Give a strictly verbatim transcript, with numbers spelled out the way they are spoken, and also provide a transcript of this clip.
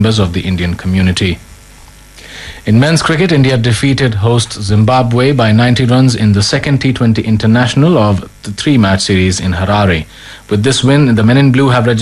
members of the Indian community. In men's cricket, India defeated host Zimbabwe by ninety runs in the second T twenty international of the three-match series in Harare. With this win, the men in blue have registered